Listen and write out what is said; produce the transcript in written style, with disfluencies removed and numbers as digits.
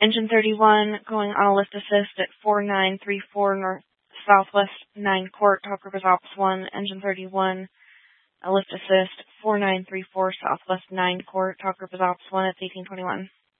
Engine 31 going on a lift assist at 4934 north southwest 9 court, top group is ops 1. Engine 31, a lift assist 4934 southwest 9 court, top group is ops 1 at 1821.